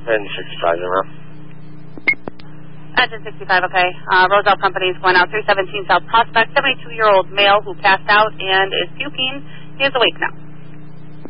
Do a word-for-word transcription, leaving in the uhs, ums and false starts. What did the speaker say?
Engine sixty-five, over. Engine sixty-five, okay. Uh, Roselle Company is going out three seventeen South Prospect. seventy-two-year-old male who passed out and is puking. He is awake now.